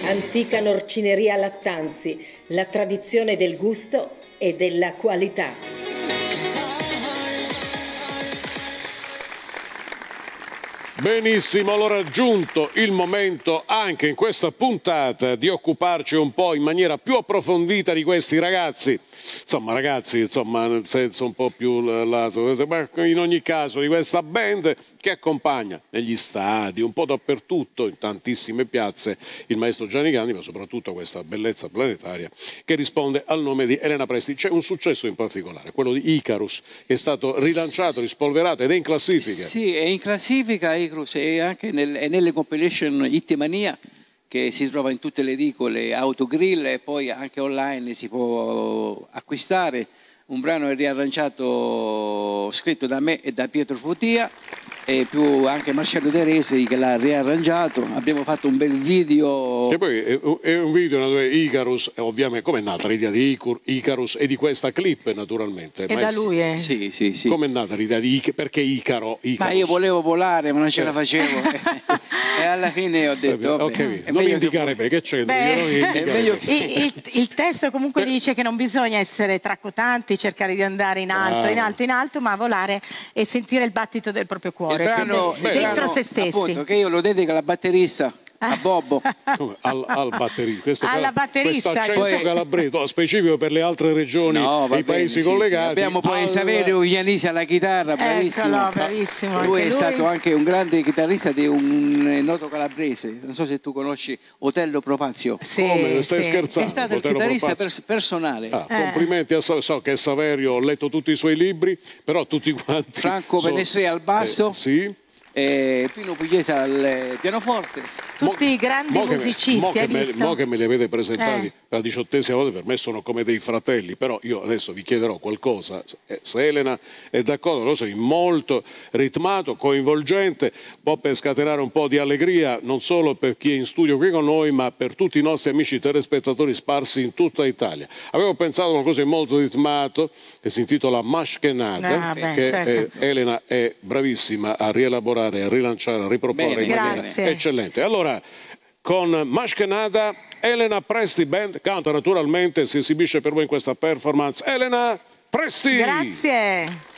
Antica Norcineria Lattanzi, la tradizione del gusto e della qualità. Benissimo, allora è giunto il momento anche in questa puntata di occuparci un po' in maniera più approfondita di questi ragazzi. Insomma, ragazzi, nel senso un po' più lato, ma in ogni caso di questa band che accompagna negli stadi, un po' dappertutto, in tantissime piazze, il maestro Gianni Gandhi, ma soprattutto questa bellezza planetaria che risponde al nome di Elena Presti. C'è un successo in particolare, quello di Icarus, che è stato rilanciato, rispolverato ed è in classifica. Sì, è in classifica Icarus e anche nelle compilation Hitmania, che si trova in tutte le edicole, Autogrill, e poi anche online si può acquistare. Un brano è riarrangiato, scritto da me e da Pietro Futia, e più anche Marcello De Resi che l'ha riarrangiato. Abbiamo fatto un bel video. E poi è un video dove Icarus, ovviamente, come è nata l'idea di Icarus e di questa clip, naturalmente? E da lui, eh? Sì, sì, sì. Come è nata l'idea di perché Icarus? Ma io volevo volare, ma non ce la facevo. E alla fine ho detto, vabbè, non mi indicare me, che c'entra? Il testo comunque dice che non bisogna essere tracotanti, cercare di andare in alto, in alto, in alto, ma volare e sentire il battito del proprio cuore. Il brano, dentro se stessi. Appunto, che io lo dedico alla batterista, a Bobbo. Al batterista. Alla batterista. Questo accento calabrese, specifico per le altre regioni e i paesi collegati. Abbiamo poi Saverio Ianisi alla chitarra, bravissimo. Eccolo, bravissimo. Lui è stato anche un grande chitarrista di un noto calabrese. Non so se tu conosci Otello Profazio. Sì, come? Stai scherzando? È stato il chitarrista personale. Complimenti, so che Saverio, ho letto tutti i suoi libri, però tutti quanti... Franco Penessè al basso. Sì. Pino Pugliese al pianoforte. Tutti i grandi musicisti, hai visto? Mo che me li avete presentati per la 18ª volta, per me sono come dei fratelli, però io adesso vi chiederò qualcosa, se Elena è d'accordo, lo sei molto ritmato, coinvolgente, può per scatenare un po' di allegria, non solo per chi è in studio qui con noi, ma per tutti i nostri amici telespettatori sparsi in tutta Italia. Avevo pensato a una cosa molto ritmato, che si intitola Mashkenada, che Elena è bravissima a rielaborare, a rilanciare, a riproporre in maniera eccellente. Allora, con Mashkenada, Elena Presti Band canta naturalmente, si esibisce per voi in questa performance. Elena Presti! Grazie!